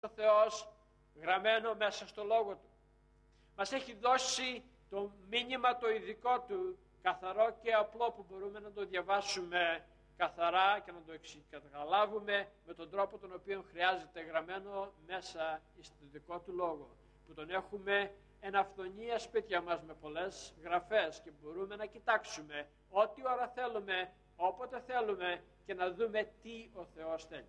ο Θεός γραμμένο μέσα στο Λόγο Του. Μας έχει δώσει το μήνυμα το ειδικό Του, καθαρό και απλό, που μπορούμε να το διαβάσουμε καθαρά και να το καταλάβουμε με τον τρόπο τον οποίο χρειάζεται, γραμμένο μέσα στο δικό Του Λόγο, που τον έχουμε εν αυθονία σπίτια μας με πολλές γραφές και μπορούμε να κοιτάξουμε ό,τι ώρα θέλουμε, όποτε θέλουμε και να δούμε τι ο Θεός θέλει.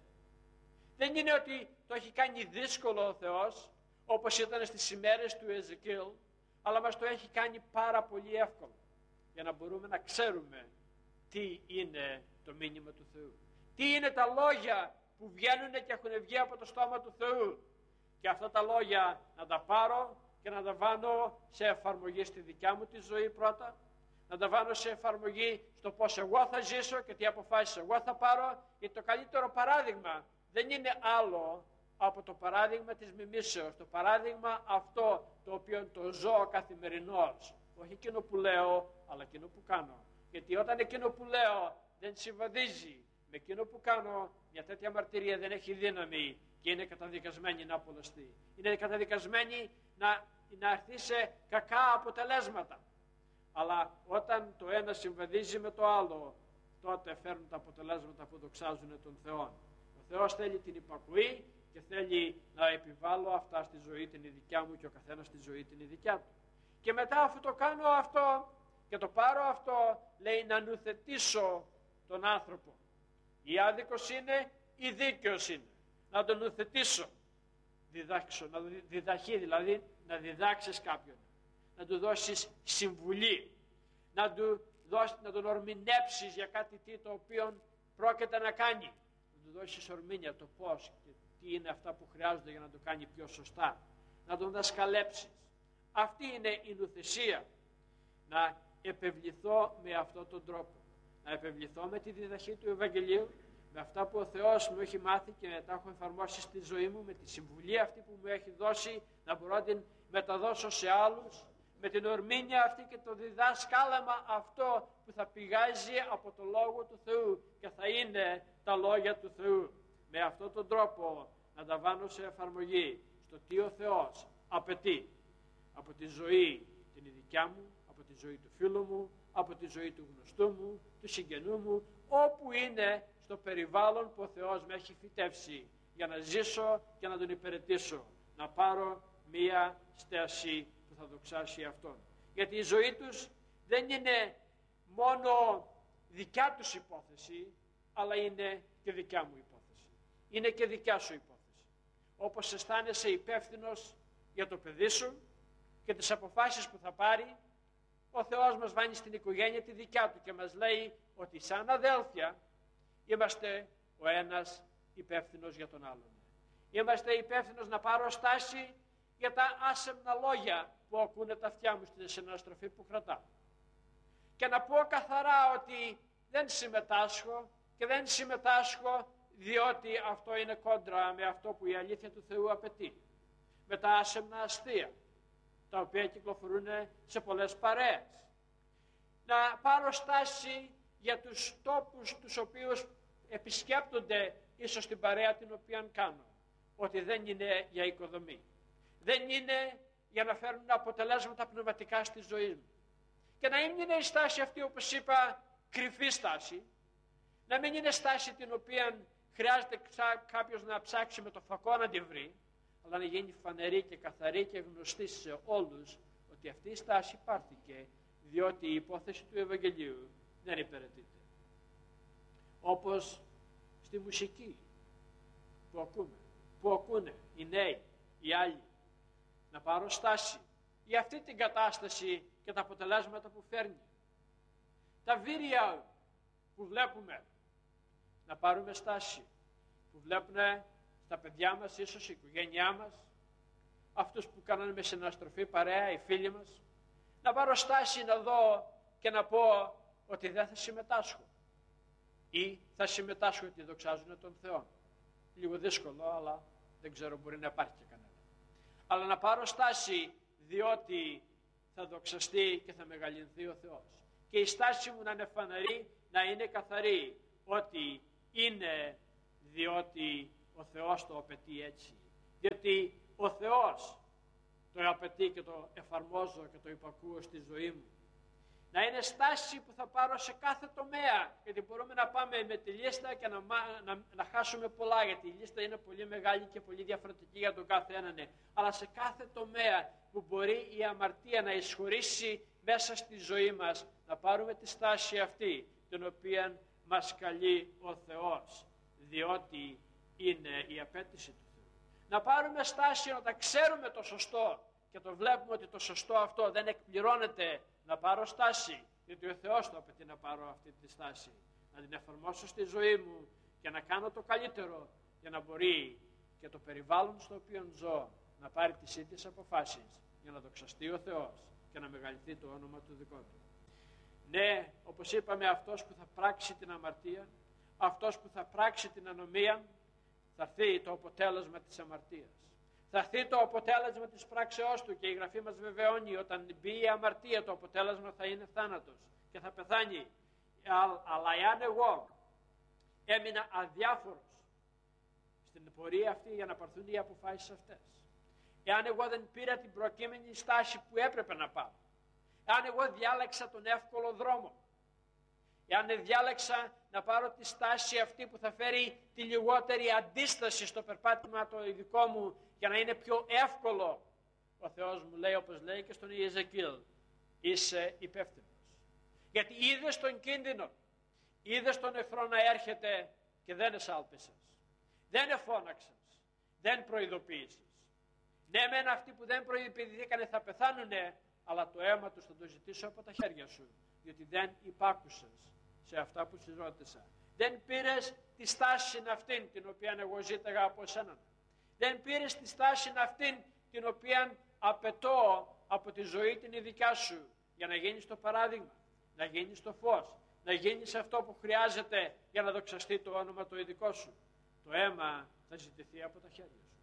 Δεν είναι ότι το έχει κάνει δύσκολο ο Θεός, όπως ήταν στις ημέρες του Εζεκίλ, αλλά μας το έχει κάνει πάρα πολύ εύκολο, για να μπορούμε να ξέρουμε τι είναι το μήνυμα του Θεού. Τι είναι τα λόγια που βγαίνουν και έχουν βγει από το στόμα του Θεού. Και αυτά τα λόγια να τα πάρω και να τα βάλω σε εφαρμογή στη δικιά μου τη ζωή πρώτα, να τα βάλω σε εφαρμογή στο πώς εγώ θα ζήσω και τι αποφάσεις εγώ θα πάρω, γιατί το καλύτερο παράδειγμα δεν είναι άλλο από το παράδειγμα της μιμήσεως, το παράδειγμα αυτό το οποίο το ζω καθημερινώς, όχι εκείνο που λέω, αλλά εκείνο που κάνω. Γιατί όταν εκείνο που λέω δεν συμβαδίζει με εκείνο που κάνω, μια τέτοια μαρτυρία δεν έχει δύναμη και είναι καταδικασμένη να απολωστεί. Είναι καταδικασμένη να έρθει σε κακά αποτελέσματα. Αλλά όταν το ένα συμβαδίζει με το άλλο, τότε φέρνουν τα αποτελέσματα που δοξάζουν τον Θεό. Ο Θεός θέλει την υπακοή και θέλει να επιβάλλω αυτά στη ζωή την δικιά μου και ο καθένας στη ζωή την δικιά του. Και μετά, αφού το κάνω αυτό και το πάρω αυτό, λέει να νουθετήσω τον άνθρωπο. Η άδικος είναι, η δίκαιος είναι. Να τον νουθετήσω. Διδάξω, να διδαχεί, δηλαδή να διδάξεις κάποιον. Να του δώσεις συμβουλή. Να τον ορμηνέψεις για κάτι το οποίο πρόκειται να κάνει. Να του δώσεις ορμήνια το πώς και τι είναι αυτά που χρειάζονται για να το κάνει πιο σωστά. Να τον δασκαλέψεις. Αυτή είναι η νουθεσία. Να επευληθώ με αυτόν τον τρόπο. Να επευληθώ με τη διδαχή του Ευαγγελίου, με αυτά που ο Θεός μου έχει μάθει και μετά έχω εφαρμόσει στη ζωή μου, με τη συμβουλή αυτή που μου έχει δώσει, να μπορώ να την μεταδώσω σε άλλους, με την ορμήνια αυτή και το διδάσκαλαμα αυτό που θα πηγάζει από το Λόγο του Θεού και θα είναι τα λόγια του Θεού. Με αυτόν τον τρόπο να τα βάλω σε εφαρμογή στο τι ο Θεός απαιτεί από τη ζωή την δικιά μου, από τη ζωή του φίλου μου, από τη ζωή του γνωστού μου, του συγγενού μου, όπου είναι στο περιβάλλον που ο Θεός με έχει φυτεύσει για να ζήσω και να τον υπηρετήσω, να πάρω μία στέση που θα δοξάσει Αυτόν. Γιατί η ζωή τους δεν είναι μόνο δικιά τους υπόθεση, αλλά είναι και δικιά μου υπόθεση. Είναι και δικιά σου υπόθεση. Όπως αισθάνεσαι υπεύθυνος για το παιδί σου και τις αποφάσεις που θα πάρει, ο Θεός μας βάνει στην οικογένεια τη δικιά Του και μας λέει ότι σαν αδέλφια είμαστε ο ένας υπεύθυνος για τον άλλον. Είμαστε υπεύθυνος να πάρω στάση για τα άσεμνα λόγια που ακούνε τα αυτιά μου στην συναστροφή που κρατάω. Και να πω καθαρά ότι δεν συμμετάσχω και δεν συμμετάσχω διότι αυτό είναι κόντρα με αυτό που η αλήθεια του Θεού απαιτεί. Με τα άσεμνα αστεία, τα οποία κυκλοφορούν σε πολλές παρέες. Να πάρω στάση για τους τόπους τους οποίους επισκέπτονται ίσως την παρέα την οποία κάνω. Ότι δεν είναι για οικοδομή. Δεν είναι για να φέρουν αποτελέσματα πνευματικά στη ζωή μου. Και να μην είναι η στάση αυτή, όπως είπα, κρυφή στάση. Να μην είναι στάση την οποία χρειάζεται κάποιος να ψάξει με το φακό να τη βρει, αλλά να γίνει φανερή και καθαρή και γνωστή σε όλους ότι αυτή η στάση πάρθηκε διότι η υπόθεση του Ευαγγελίου δεν υπηρετείται. Όπως στη μουσική που ακούνε οι νέοι, οι άλλοι, να πάρω στάση για αυτή την κατάσταση και τα αποτελέσματα που φέρνει. Τα βίρια που βλέπουμε, να πάρουμε στάση, που βλέπουμε στα παιδιά μας, ίσως η οικογένειά μας, αυτούς που κάνανε με συναστροφή παρέα, οι φίλοι μας, να πάρω στάση να δω και να πω ότι δεν θα συμμετάσχω ή θα συμμετάσχω ότι δοξάζουν τον Θεό. Λίγο δύσκολο, αλλά δεν ξέρω, μπορεί να υπάρχει και κανένα. Αλλά να πάρω στάση διότι θα δοξαστεί και θα μεγαλυνθεί ο Θεός. Και η στάση μου να είναι φανερή, να είναι καθαρή, ότι είναι διότι ο Θεός το απαιτεί έτσι. διότι ο Θεός το απαιτεί και το εφαρμόζω και το υπακούω στη ζωή μου. Να είναι στάση που θα πάρω σε κάθε τομέα, γιατί μπορούμε να πάμε με τη λίστα και να χάσουμε πολλά, γιατί η λίστα είναι πολύ μεγάλη και πολύ διαφορετική για τον κάθε έναν. Αλλά σε κάθε τομέα που μπορεί η αμαρτία να εισχωρήσει μέσα στη ζωή μας, να πάρουμε τη στάση αυτή, την οποία μας καλεί ο Θεός, διότι είναι η απέτηση του Θεού. Να πάρουμε στάση όταν ξέρουμε το σωστό και το βλέπουμε ότι το σωστό αυτό δεν εκπληρώνεται, να πάρω στάση, γιατί ο Θεός το απαιτεί να πάρω αυτή τη στάση, να την εφαρμόσω στη ζωή μου και να κάνω το καλύτερο για να μπορεί και το περιβάλλον στο οποίο ζω να πάρει τις ίδιες αποφάσεις για να δοξαστεί ο Θεός και να μεγαλυθεί το όνομα του δικό του. Ναι, όπως είπαμε, αυτός που θα πράξει την αμαρτία, αυτός που θα πράξει την ανομία, θα έρθει το αποτέλεσμα της αμαρτίας. Θα έρθει το αποτέλεσμα της πράξεώς του και η Γραφή μας βεβαιώνει όταν μπει η αμαρτία το αποτέλεσμα θα είναι θάνατος και θα πεθάνει. Αλλά εάν εγώ έμεινα αδιάφορος στην πορεία αυτή για να πάρθουν οι αποφάσεις αυτές, εάν εγώ δεν πήρα την προκείμενη στάση που έπρεπε να πάρω, εάν εγώ διάλεξα τον εύκολο δρόμο, εάν διάλεξα να πάρω τη στάση αυτή που θα φέρει τη λιγότερη αντίσταση στο περπάτημα το δικό μου για να είναι πιο εύκολο, ο Θεός μου λέει, όπως λέει και στον Ιεζεκίελ, είσαι υπεύθυνος. Γιατί είδες τον κίνδυνο, είδες τον εχθρό να έρχεται και δεν εσάλπισες, δεν εφώναξες, δεν προειδοποίησες. Ναι, μεν αυτοί που δεν προειδοποιηθήκανε θα πεθάνουνε, αλλά το αίμα τους θα το ζητήσω από τα χέρια σου, διότι δεν υπάκουσες σε αυτά που σου ρώτησα. Δεν πήρες τη στάση αυτήν την οποία εγώ ζήταγα από εσένα. Δεν πήρες τη στάση αυτήν την οποία απαιτώ από τη ζωή την ειδικά σου για να γίνεις το παράδειγμα, να γίνεις το φως, να γίνεις αυτό που χρειάζεται για να δοξαστεί το όνομα το ειδικό σου. Το αίμα θα ζητηθεί από τα χέρια σου.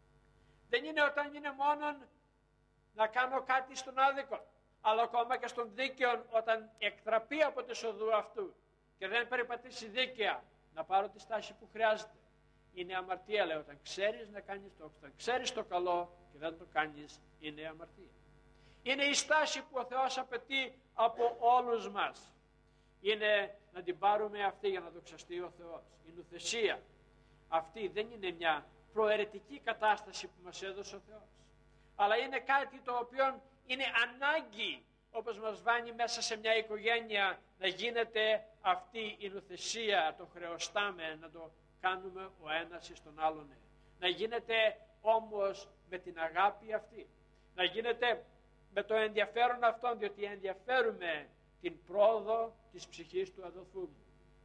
Δεν είναι όταν είναι μόνον να κάνω κάτι στον άδικο, αλλά ακόμα και στον δίκαιο όταν εκτραπεί από τη οδού αυτού και δεν περιπατήσει δίκαια, να πάρω τη στάση που χρειάζεται. Είναι αμαρτία, λέει, όταν ξέρεις να κάνεις όταν ξέρεις το καλό και δεν το κάνεις, είναι αμαρτία. Είναι η στάση που ο Θεός απαιτεί από όλους μας. Είναι να την πάρουμε αυτή για να δοξαστεί ο Θεός. Η νουθεσία αυτή δεν είναι μια προαιρετική κατάσταση που μας έδωσε ο Θεός, αλλά είναι κάτι το οποίο είναι ανάγκη, όπως μας βάνει μέσα σε μια οικογένεια, να γίνεται αυτή η νουθεσία, το χρεωστάμε, να το κάνουμε ο ένας εις τον άλλον. Να γίνεται όμως με την αγάπη αυτή, να γίνεται με το ενδιαφέρον αυτόν, διότι ενδιαφέρουμε την πρόοδο της ψυχής του αδελφού μου.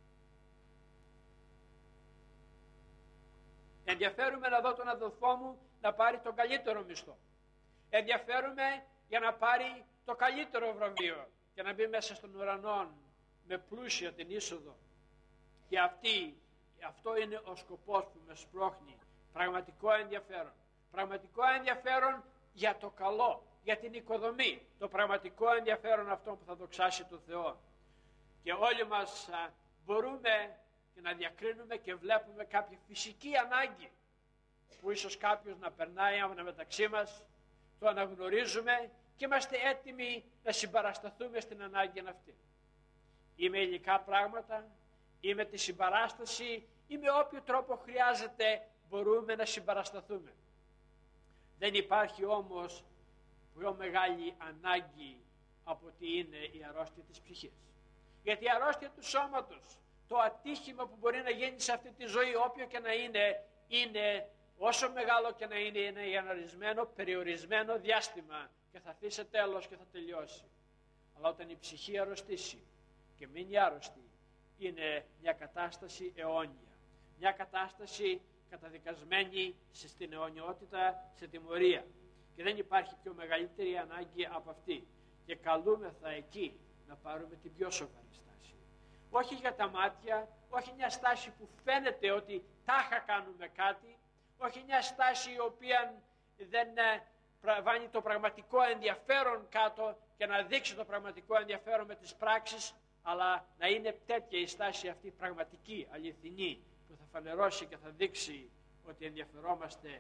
Ενδιαφέρουμε να δω τον αδελφό μου να πάρει τον καλύτερο μισθό. Ενδιαφέρουμε για να πάρει το καλύτερο βραβείο και να μπει μέσα στον ουρανό με πλούσια την είσοδο. Και αυτό είναι ο σκοπός που με σπρώχνει. Πραγματικό ενδιαφέρον. Πραγματικό ενδιαφέρον για το καλό, για την οικοδομή. Το πραγματικό ενδιαφέρον αυτό που θα δοξάσει τον Θεό. Και όλοι μας μπορούμε και να διακρίνουμε και βλέπουμε κάποια φυσική ανάγκη που ίσως κάποιος να περνάει μεταξύ μας, το αναγνωρίζουμε και είμαστε έτοιμοι να συμπαρασταθούμε στην ανάγκη αυτή. Ή με υλικά πράγματα, ή με τη συμπαράσταση, ή με όποιο τρόπο χρειάζεται μπορούμε να συμπαρασταθούμε. Δεν υπάρχει όμως πιο μεγάλη ανάγκη από ότι είναι η αρρώστια της ψυχής. Γιατί η αρρώστια του σώματος, το ατύχημα που μπορεί να γίνει σε αυτή τη ζωή, όποιο και να είναι όσο μεγάλο και να είναι για ένα ορισμένο, περιορισμένο διάστημα και θα έρθει σε τέλος και θα τελειώσει. Αλλά όταν η ψυχή αρρωστήσει και μείνει άρρωστη, είναι μια κατάσταση αιώνια. Μια κατάσταση καταδικασμένη στην αιωνιότητα, σε τιμωρία. Και δεν υπάρχει πιο μεγαλύτερη ανάγκη από αυτή. Και καλούμεθα εκεί να πάρουμε την πιο σοβαρή στάση. Όχι για τα μάτια, όχι μια στάση που φαίνεται ότι τάχα κάνουμε κάτι, όχι μια στάση η οποία δεν βάνει το πραγματικό ενδιαφέρον κάτω και να δείξει το πραγματικό ενδιαφέρον με τις πράξεις, αλλά να είναι τέτοια η στάση αυτή πραγματική, αληθινή, που θα φανερώσει και θα δείξει ότι ενδιαφερόμαστε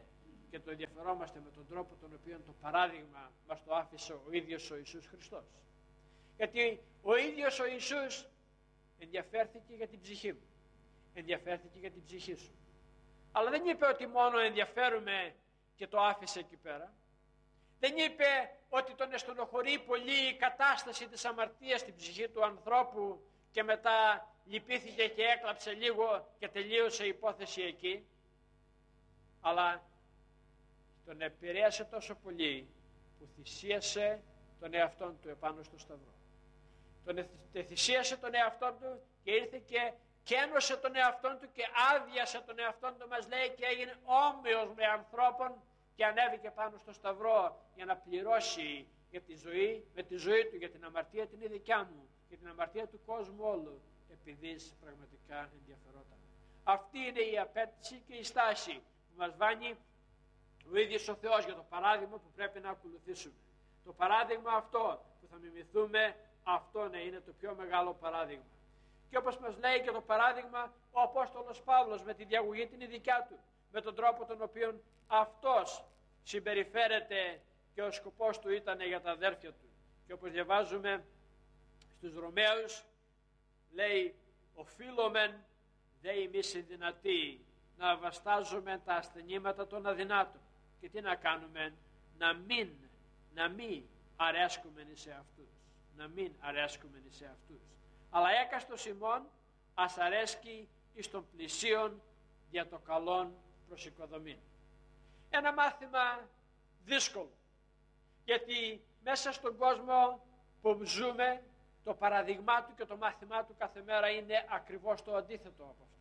και το ενδιαφερόμαστε με τον τρόπο τον οποίο το παράδειγμα μας το άφησε ο ίδιος ο Ιησούς Χριστός. Γιατί ο ίδιος ο Ιησούς ενδιαφέρθηκε για την ψυχή μου, ενδιαφέρθηκε για την ψυχή σου. Αλλά δεν είπε ότι μόνο ενδιαφέρουμε και το άφησε εκεί πέρα. Δεν είπε ότι τον εστονοχωρεί πολύ η κατάσταση της αμαρτίας στην ψυχή του ανθρώπου και μετά λυπήθηκε και έκλαψε λίγο και τελείωσε η υπόθεση εκεί. Αλλά τον επηρέασε τόσο πολύ που θυσίασε τον εαυτόν του επάνω στο σταυρό. Τον θυσίασε τον εαυτόν του και ήρθε και ένωσε τον εαυτόν του και άδειασε τον εαυτόν του, μας λέει, και έγινε όμοιος με ανθρώπων και ανέβηκε πάνω στο σταυρό για να πληρώσει για τη ζωή, με τη ζωή του για την αμαρτία την δικιά μου και την αμαρτία του κόσμου όλου, επειδή πραγματικά ενδιαφερόταν. Αυτή είναι η απέτηση και η στάση που μας βάνει ο ίδιος ο Θεός για το παράδειγμα που πρέπει να ακολουθήσουμε. Το παράδειγμα αυτό που θα μιμηθούμε, αυτό να είναι το πιο μεγάλο παράδειγμα. Και όπως μας λέει και το παράδειγμα ο Απόστολος Παύλος με τη διαγωγή την ειδικιά του, με τον τρόπο τον οποίο αυτός συμπεριφέρεται και ο σκοπός του ήταν για τα αδέρφια του. Και όπως διαβάζουμε στους Ρωμαίους, λέει, οφείλομεν δε εμείς οι δυνατοί να βαστάζουμε τα ασθενήματα των αδυνάτων. Και τι να κάνουμε? Να μην αρέσκουμε σε αυτούς. Να μην αρέσκουμε σε αυτούς. Αλλά έκαστος ημών ας αρέσκει εις των πλησίων για το καλόν προσοικοδομήν. Ένα μάθημα δύσκολο, γιατί μέσα στον κόσμο που ζούμε το παραδειγμά του και το μάθημά του κάθε μέρα είναι ακριβώς το αντίθετο από αυτό.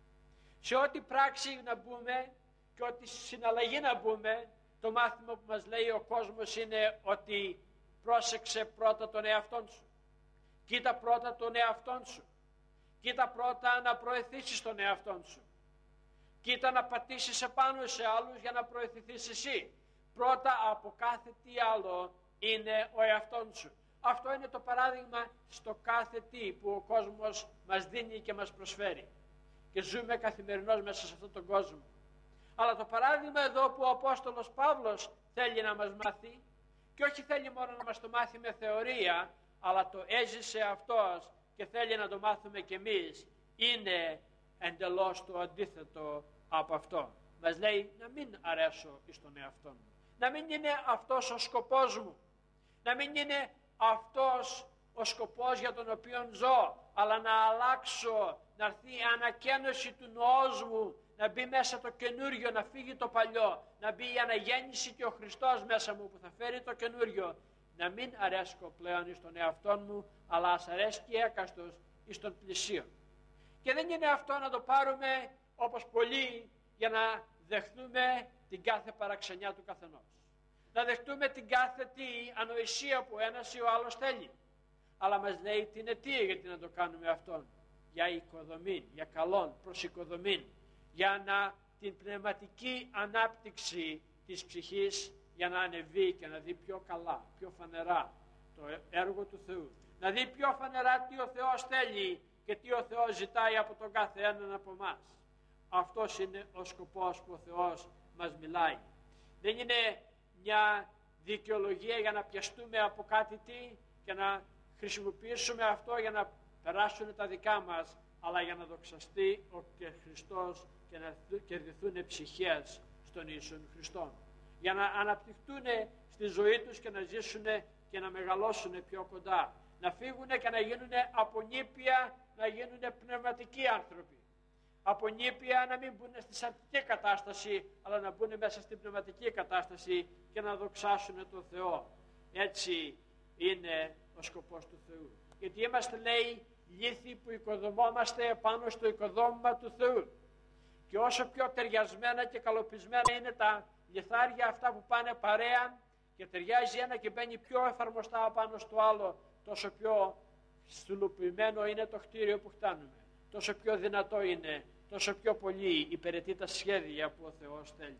Σε ό,τι πράξη να μπούμε και ό,τι συναλλαγή να μπούμε, το μάθημα που μας λέει ο κόσμος είναι ότι πρόσεξε πρώτα τον εαυτόν σου. Κοίτα πρώτα τον εαυτόν σου. Κοίτα πρώτα να προωθήσεις τον εαυτόν σου. Κοίτα να πατήσεις επάνω σε άλλους για να προωθηθείς εσύ. Πρώτα από κάθε τι άλλο είναι ο εαυτόν σου. Αυτό είναι το παράδειγμα στο κάθε τι που ο κόσμος μας δίνει και μας προσφέρει. Και ζούμε καθημερινώς μέσα σε αυτόν τον κόσμο. Αλλά το παράδειγμα εδώ που ο Απόστολος Παύλος θέλει να μας μάθει, και όχι θέλει μόνο να μας το μάθει με θεωρία, αλλά το έζησε αυτός και θέλει να το μάθουμε κι εμείς, είναι εντελώς το αντίθετο από αυτό. Μας λέει να μην αρέσω εις τον εαυτό μου. Να μην είναι αυτός ο σκοπός μου. Να μην είναι αυτός ο σκοπός για τον οποίο ζω, αλλά να αλλάξω, να έρθει η ανακαίνωση του νοός μου, να μπει μέσα το καινούριο, να φύγει το παλιό, να μπει η αναγέννηση και ο Χριστός μέσα μου που θα φέρει το καινούριο. Να μην αρέσκω πλέον εις τον εαυτόν μου, αλλά ας αρέσκει έκαστος εις τον πλησίον. Και δεν είναι αυτό να το πάρουμε όπως πολλοί για να δεχτούμε την κάθε παραξενιά του καθενός. Να δεχτούμε την κάθε τι ανοησία που ένας ή ο άλλος θέλει. Αλλά μας λέει την αιτία γιατί να το κάνουμε αυτόν. Για οικοδομήν, για καλόν, προς οικοδομήν. Για την πνευματική ανάπτυξη της ψυχής, για να ανεβεί και να δει πιο καλά, πιο φανερά το έργο του Θεού. Να δει πιο φανερά τι ο Θεός θέλει και τι ο Θεός ζητάει από τον κάθε έναν από εμάς. Αυτός είναι ο σκοπός που ο Θεός μας μιλάει. Δεν είναι μια δικαιολογία για να πιαστούμε από κάτι τι και να χρησιμοποιήσουμε αυτό για να περάσουν τα δικά μας, αλλά για να δοξαστεί ο Χριστός και να κερδιθούν ψυχές στον Ιησούν Χριστόν. Για να αναπτυχθούν στη ζωή τους και να ζήσουν και να μεγαλώσουν πιο κοντά. Να φύγουν και να γίνουν από νήπια, να γίνουν πνευματικοί άνθρωποι. Από νήπια να μην μπουν στη σαρκική κατάσταση, αλλά να μπουν μέσα στην πνευματική κατάσταση και να δοξάσουν τον Θεό. Έτσι είναι ο σκοπός του Θεού. Γιατί είμαστε, λέει, λίθοι που οικοδομόμαστε πάνω στο οικοδόμημα του Θεού. Και όσο πιο ταιριασμένα και καλοπισμένα είναι τα λιθάρια αυτά που πάνε παρέα και ταιριάζει ένα και μπαίνει πιο εφαρμοστά πάνω στο άλλο, τόσο πιο στυλοποιημένο είναι το κτίριο που χτάνουμε. Τόσο πιο δυνατό είναι, τόσο πιο πολύ υπηρετεί τα σχέδια που ο Θεός θέλει.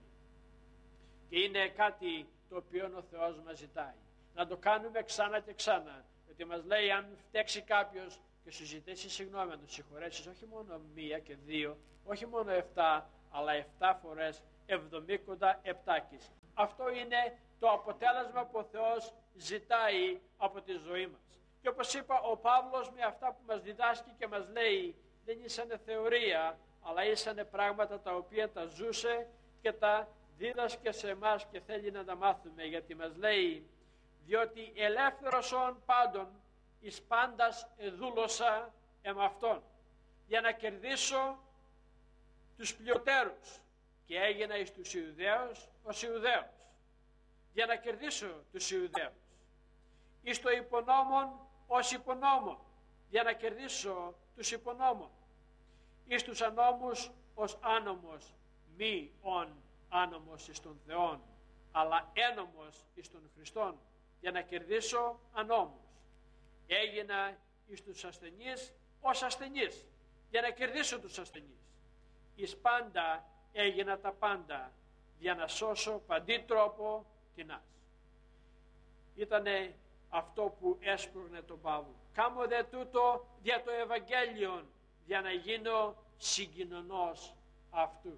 Και είναι κάτι το οποίο ο Θεός μας ζητάει. Να το κάνουμε ξανά και ξανά. Γιατί μας λέει αν φταίξει κάποιος και σου ζητήσει συγγνώμη, να τον συγχωρέσεις όχι μόνο 1 και 2, όχι μόνο 7, αλλά 7 φορές εβδομήκοντα επτάκης. Αυτό είναι το αποτέλεσμα που ο Θεός ζητάει από τη ζωή μας. Και όπως είπα, ο Παύλος με αυτά που μας διδάσκει και μας λέει δεν ήσανε θεωρία, αλλά ήσανε πράγματα τα οποία τα ζούσε και τα δίδασκε σε εμάς και θέλει να τα μάθουμε, γιατί μας λέει διότι ελεύθερος όν πάντων εις πάντας εδούλωσα εμαυτόν για να κερδίσω τους πλειοτέρους και έγινα εις τους Ιουδαίους ως Ιουδαίος για να κερδίσω τους Ιουδαίους, εις το υπονόμον ως υπονόμων για να κερδίσω τους υπονόμων, εις τους ανώμους ως άνομος, μη ον άνομος εις τον Θεόν, αλλά ένομος εις τον Χριστόν για να κερδίσω ανώμους. Έγινα εις τους ασθενείς ως ασθενής για να κερδίσω τους ασθενείς. Εις πάντα έγινα τα πάντα για να σώσω παντή τρόπο τινάς. Ήτανε αυτό που έσπρωγνε τον Παύλο. Κάμω δε τούτο για το Ευαγγέλιον για να γίνω συγκοινωνός αυτού.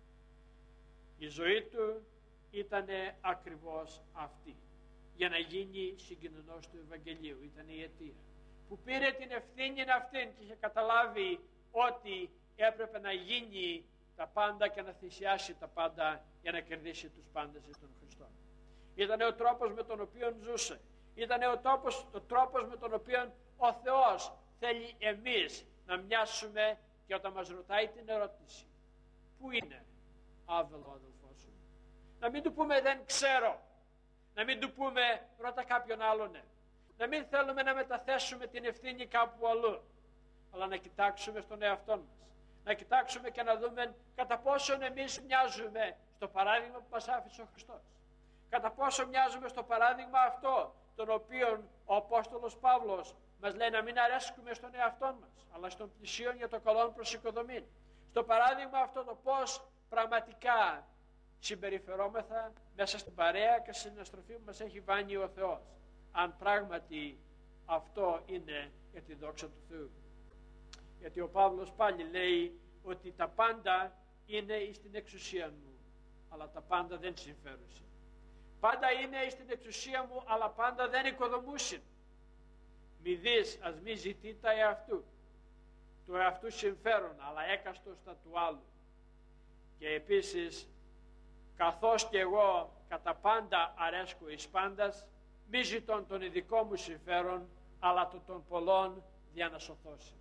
Η ζωή του ήτανε ακριβώς αυτή. Για να γίνει συγκοινωνός του Ευαγγελίου. Ήταν η αιτία. Που πήρε την ευθύνη αυτήν και είχε καταλάβει ότι έπρεπε να γίνει τα πάντα και να θυσιάσει τα πάντα για να κερδίσει τους πάντες εις τον Χριστό. Ήταν ο τρόπος με τον οποίο ζούσε. Ήταν ο τρόπος με τον οποίο ο Θεός θέλει εμείς να μοιάσουμε, και όταν μας ρωτάει την ερώτηση πού είναι Άβελ ο αδελφός σου, να μην του πούμε δεν ξέρω, να μην του πούμε ρώτα κάποιον άλλον, να μην θέλουμε να μεταθέσουμε την ευθύνη κάπου αλλού, αλλά να κοιτάξουμε στον εαυτό μας, να κοιτάξουμε και να δούμε κατά πόσον εμείς μοιάζουμε στο παράδειγμα που μας άφησε ο Χριστός, κατά πόσο μοιάζουμε στο παράδειγμα αυτό τον οποίο ο Απόστολος Παύλος μας λέει να μην αρέσκουμε στον εαυτό μας, αλλά στον πλησίον για το καλό προσοικοδομήν. Στο παράδειγμα αυτό το πώς πραγματικά συμπεριφερόμεθα μέσα στην παρέα και στην αστροφή που μας έχει βάνει ο Θεός. Αν πράγματι αυτό είναι για τη δόξα του Θεού. Γιατί ο Παύλος πάλι λέει ότι τα πάντα είναι στην εξουσία μου, αλλά τα πάντα δεν συμφέρουσαν. Πάντα είναι στην εξουσία μου, αλλά πάντα δεν οικοδομούσιν. Μη δεις, ας μη ζητεί τα εαυτού. Του εαυτού συμφέρον, αλλά έκαστος τα του άλλου. Και επίσης, καθώς και εγώ κατά πάντα αρέσκω εις πάντας, μη ζητών τον ειδικό μου συμφέρον, αλλά το των πολλών για να σωθώσει.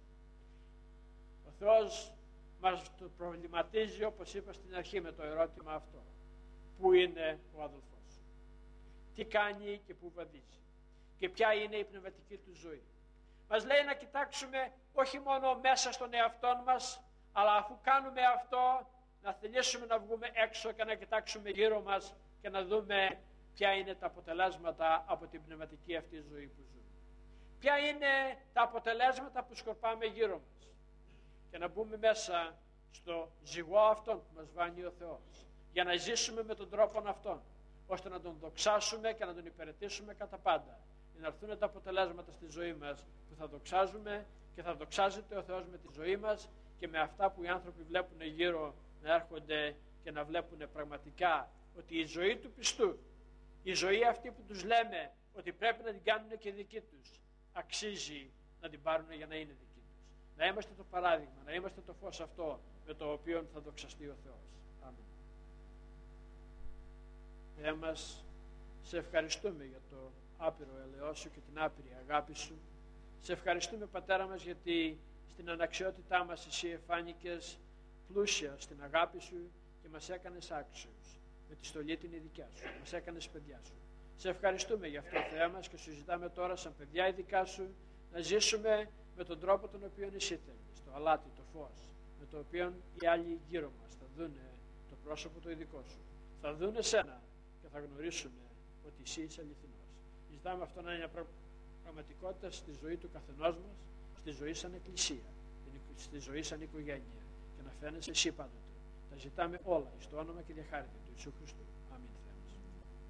Ο Θεός μας το προβληματίζει, όπως είπα στην αρχή, με το ερώτημα αυτό. Πού είναι ο αδελφός? Τι κάνει και πού βαδίζει? Και ποια είναι η πνευματική του ζωή? Μας λέει να κοιτάξουμε όχι μόνο μέσα στον εαυτό μας, αλλά αφού κάνουμε αυτό, να θελήσουμε να βγούμε έξω και να κοιτάξουμε γύρω μας και να δούμε ποια είναι τα αποτελέσματα από την πνευματική αυτή ζωή που ζούμε. Ποια είναι τα αποτελέσματα που σκορπάμε γύρω μας. Και να μπούμε μέσα στο ζυγό αυτόν που μας βάνει ο Θεός. Για να ζήσουμε με τον τρόπο αυτόν, ώστε να τον δοξάσουμε και να τον υπηρετήσουμε κατά πάντα. Για να έρθουν τα αποτελέσματα στη ζωή μας που θα δοξάζουμε και θα δοξάζεται ο Θεός με τη ζωή μας και με αυτά που οι άνθρωποι βλέπουν γύρω, να έρχονται και να βλέπουν πραγματικά ότι η ζωή του πιστού, η ζωή αυτή που τους λέμε ότι πρέπει να την κάνουν και δική τους, αξίζει να την πάρουν για να είναι δική τους. Να είμαστε το παράδειγμα, να είμαστε το φως αυτό με το οποίο θα δοξαστεί ο Θεός. Αμήν. Θεέ μας, σε ευχαριστούμε για το άπειρο ελαιό σου και την άπειρη αγάπη σου. Σε ευχαριστούμε, Πατέρα μας, γιατί στην αναξιότητά μας εσύ εφάνηκες πλούσια στην αγάπη σου και μας έκανες άξιους με τη στολή την ειδικιά σου, μας έκανες παιδιά σου. Σε ευχαριστούμε για αυτό, Θεέ μας, και σου ζητάμε τώρα σαν παιδιά ειδικά σου να ζήσουμε με τον τρόπο τον οποίο εσύ θέλεις, το αλάτι, το φως, με το οποίο οι άλλοι γύρω μας θα δούνε το πρόσωπο το ειδικό σου, θα δούνε εσένα και θα γνωρίσουν ότι εσύ είσαι αληθινός. Ζητάμε αυτό να είναι μια πραγματικότητα στη ζωή του καθενός μας, στη ζωή σαν εκκλησία, στη ζωή σαν οικογένεια, και να φαίνεσαι εσύ πάντοτε. Τα ζητάμε όλα εις το όνομα και διαχάρητη του Ιησού Χριστού.